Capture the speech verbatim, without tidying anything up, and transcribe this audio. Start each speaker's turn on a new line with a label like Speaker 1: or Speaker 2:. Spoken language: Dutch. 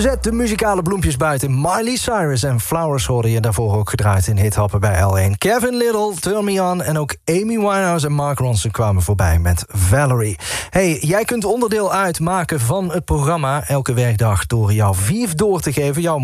Speaker 1: Zet de muzikale bloempjes buiten. Miley Cyrus en Flowers hoorde je daarvoor ook gedraaid in hithappen bij L één. Kevin Little, Turn Me On en ook Amy Winehouse en Mark Ronson kwamen voorbij met Valerie. Hey, jij kunt onderdeel uitmaken van het programma elke werkdag door jouw vief door te geven. Jouw